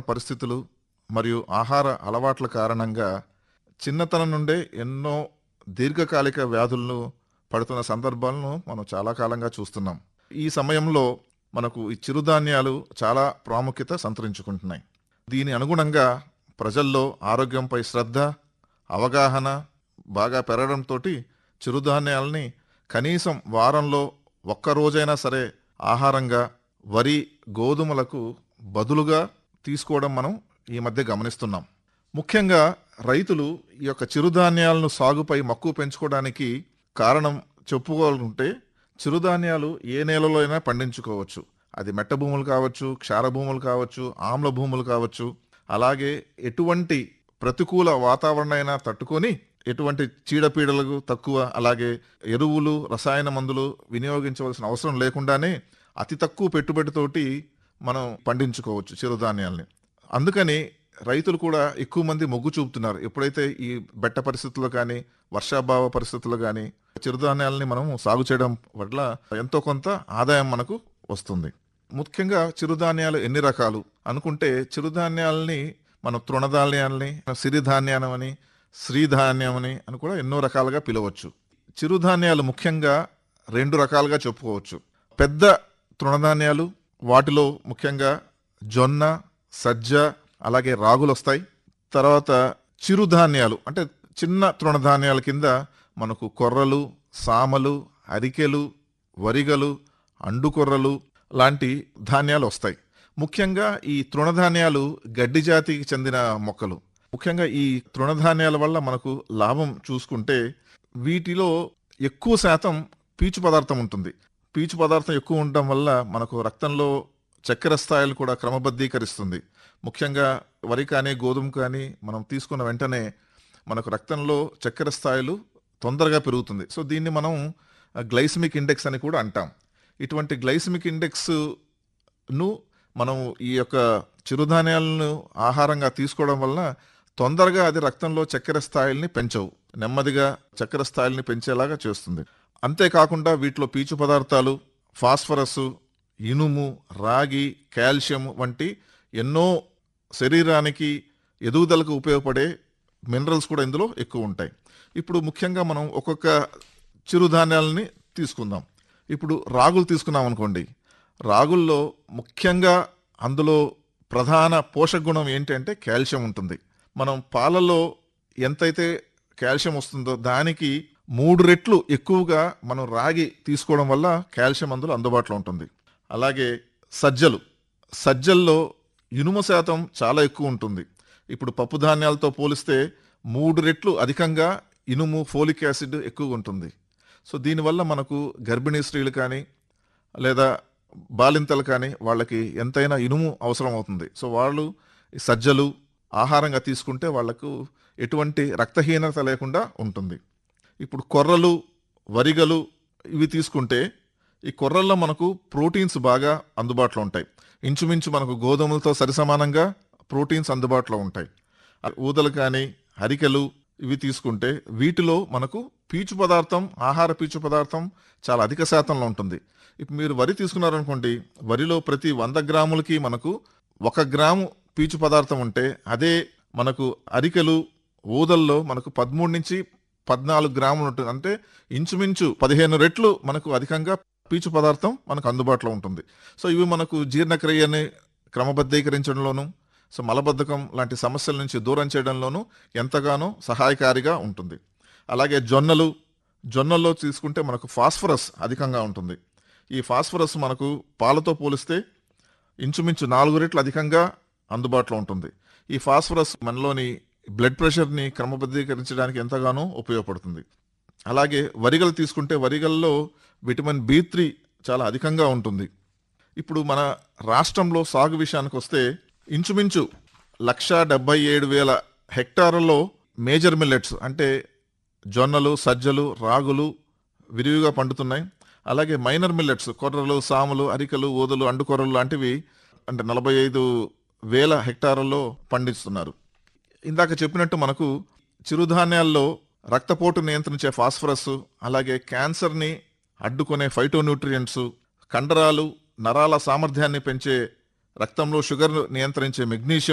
పరిస్థితులు మరియు ఆహార అలవాట్ల కారణంగా చిన్నతనం నుండే ఎన్నో దీర్ఘకాలిక వ్యాధులను పడుతున్న సందర్భాలను మనం చాలా కాలంగా చూస్తున్నాం. ఈ సమయంలో మనకు ఈ చిరుధాన్యాలు చాలా ప్రాముఖ్యత సంతరించుకుంటున్నాయి. దీని అనుగుణంగా ప్రజల్లో ఆరోగ్యంపై శ్రద్ధ, అవగాహన బాగా పెరగడంతో చిరుధాన్యాలని కనీసం వారంలో ఒక్కరోజైనా సరే ఆహారంగా వరి, గోధుమలకు బదులుగా తీసుకోవడం మనం ఈ మధ్య గమనిస్తున్నాం. ముఖ్యంగా రైతులు ఈ యొక్క చిరుధాన్యాలను సాగుపై మక్కువ పెంచుకోవడానికి కారణం చెప్పుకోవాలంటే చిరుధాన్యాలు ఏ నేలలో అయినా పండించుకోవచ్చు. అది మెట్ట భూములు కావచ్చు, క్షార భూములు కావచ్చు, ఆమ్ల భూములు కావచ్చు. అలాగే ఎటువంటి ప్రతికూల వాతావరణం అయినా తట్టుకొని ఎటువంటి చీడపీడలకు తక్కువ, అలాగే ఎరువులు, రసాయన మందులు వినియోగించవలసిన అవసరం లేకుండానే అతి తక్కువ పెట్టుబడితోటి మనం పండించుకోవచ్చు చిరుధాన్యాల్ని. అందుకని రైతులు కూడా ఎక్కువ మంది మొగ్గు చూపుతున్నారు. ఎప్పుడైతే ఈ బెట్ట పరిస్థితుల్లో కానీ, వర్షాభావ పరిస్థితుల్లో కానీ చిరుధాన్యాలని మనం సాగు చేయడం వల్ల ఎంతో కొంత ఆదాయం మనకు వస్తుంది. ముఖ్యంగా చిరుధాన్యాలు ఎన్ని రకాలు అనుకుంటే, చిరుధాన్యాలని మనం తృణధాన్యాలని, సిరిధాన్యానం అని, శ్రీధాన్యం అని కూడా ఎన్నో రకాలుగా పిలవచ్చు. చిరుధాన్యాలు ముఖ్యంగా 2 రకాలుగా చెప్పుకోవచ్చు. పెద్ద తృణధాన్యాలు, వాటిలో ముఖ్యంగా జొన్న, సజ్జ, అలాగే రాగులు వస్తాయి. తర్వాత చిరుధాన్యాలు అంటే చిన్న తృణధాన్యాల కింద మనకు కొర్రలు, సామలు, అరికెలు, వరిగలు, అండుకొర్రలు లాంటి ధాన్యాలు వస్తాయి. ముఖ్యంగా ఈ తృణధాన్యాలు గడ్డి జాతికి చెందిన మొక్కలు. ముఖ్యంగా ఈ తృణధాన్యాల వల్ల మనకు లాభం చూసుకుంటే వీటిలో ఎక్కువ శాతం పీచు పదార్థం ఉంటుంది. పీచు పదార్థం ఎక్కువ ఉండడం వల్ల మనకు రక్తంలో చక్కెర స్థాయిలు కూడా క్రమబద్ధీకరిస్తుంది. ముఖ్యంగా వరి కానీ, గోధుమ కానీ మనం తీసుకున్న వెంటనే మనకు రక్తంలో చక్కెర స్థాయిలు తొందరగా పెరుగుతుంది. సో దీన్ని మనం గ్లైసిమిక్ ఇండెక్స్ అని కూడా అంటాం. ఇటువంటి గ్లైసిమిక్ ఇండెక్స్ను మనం ఈ యొక్క చిరుధాన్యాలను ఆహారంగా తీసుకోవడం వలన తొందరగా అది రక్తంలో చక్కెర స్థాయిల్ని పెంచవు, నెమ్మదిగా చక్కెర స్థాయిల్ని పెంచేలాగా చేస్తుంది. అంతేకాకుండా వీటిలో పీచు పదార్థాలు, ఫాస్ఫరస్, ఇనుము, రాగి, కాల్షియం వంటి ఎన్నో శరీరానికి ఎదుగుదలకు ఉపయోగపడే మినరల్స్ కూడా ఇందులో ఎక్కువ ఉంటాయి. ఇప్పుడు ముఖ్యంగా మనం ఒక్కొక్క చిరుధాన్యాలని తీసుకుందాం. ఇప్పుడు రాగులు తీసుకున్నాం అనుకోండి. రాగుల్లో ముఖ్యంగా అందులో ప్రధాన పోషక గుణం ఏంటంటే కాల్షియం ఉంటుంది. మనం పాలలో ఎంతైతే కాల్షియం వస్తుందో దానికి 3 రెట్లు ఎక్కువగా మనం రాగి తీసుకోవడం వల్ల కాల్షియం అందులో అందుబాటులో ఉంటుంది. అలాగే సజ్జల్లో ఇనుము శాతం చాలా ఎక్కువ ఉంటుంది. ఇప్పుడు పప్పు ధాన్యాలతో పోలిస్తే 3 రెట్లు అధికంగా ఇనుము, ఫోలిక్ యాసిడ్ ఎక్కువ ఉంటుంది. సో దీనివల్ల మనకు గర్భిణీ స్త్రీలు కానీ లేదా బాలింతలు కానీ వాళ్ళకి ఎంతైనా ఇనుము అవసరం అవుతుంది. సో వాళ్ళు ఈ సజ్జలు ఆహారంగా తీసుకుంటే వాళ్లకు ఎటువంటి రక్తహీనత లేకుండా ఉంటుంది. ఇప్పుడు కొర్రలు, వరిగలు ఇవి తీసుకుంటే ఈ కొర్రల్లో మనకు ప్రోటీన్స్ బాగా అందుబాటులో ఉంటాయి. ఇంచుమించు మనకు గోధుమలతో సరిసమానంగా ప్రోటీన్స్ అందుబాటులో ఉంటాయి. ఊదలు కానీ, అరికెలు ఇవి తీసుకుంటే వీటిలో మనకు పీచు పదార్థం, ఆహార పీచు పదార్థం చాలా అధిక శాతంలో ఉంటుంది. ఇప్పుడు మీరు వరి తీసుకున్నారనుకోండి, వరిలో ప్రతి 100 గ్రాములకి మనకు 1 గ్రాము పీచు పదార్థం ఉంటే, అదే మనకు అరికెలు, ఊదల్లో మనకు 13 నుంచి 14 గ్రాములు ఉంటుంది. అంటే ఇంచుమించు 15 రెట్లు మనకు అధికంగా పీచు పదార్థం మనకు అందుబాటులో ఉంటుంది. సో ఇవి మనకు జీర్ణక్రియని క్రమబద్ధీకరించడంలోనూ, సో మలబద్ధకం లాంటి సమస్యల నుంచి దూరం చేయడంలోనూ ఎంతగానో సహాయకారిగా ఉంటుంది. అలాగే జొన్నల్లో తీసుకుంటే మనకు ఫాస్ఫరస్ అధికంగా ఉంటుంది. ఈ ఫాస్ఫరస్ మనకు పాలతో పోలిస్తే ఇంచుమించు 4 రెట్లు అధికంగా అందుబాటులో ఉంటుంది. ఈ ఫాస్ఫరస్ మనలోని బ్లడ్ ప్రెషర్ని క్రమబద్ధీకరించడానికి ఎంతగానో ఉపయోగపడుతుంది. అలాగే వరిగలు తీసుకుంటే వరిగల్లో విటమిన్ B3 చాలా అధికంగా ఉంటుంది. ఇప్పుడు మన రాష్ట్రంలో సాగు విషయానికి వస్తే ఇంచుమించు 1,77,000 హెక్టార్లలో మేజర్ మిల్లెట్స్ అంటే జొన్నలు, సజ్జలు, రాగులు విరివిగా పండుతున్నాయి. అలాగే మైనర్ మిల్లెట్స్ కొర్రలు, సాములు, అరికలు, ఊదలు, అండుకొర్రలు లాంటివి అంటే 45,000 హెక్టార్లలో పండిస్తున్నారు. ఇందాక చెప్పినట్టు మనకు చిరుధాన్యాల్లో రక్తపోటు నియంత్రించే ఫాస్ఫరస్, అలాగే క్యాన్సర్ని అడ్డుకునే ఫైటోన్యూట్రియంట్స్, కండరాలు, నరాల సామర్థ్యాన్ని పెంచే రక్తంలో షుగర్ నియంత్రించే మెగ్నీషియం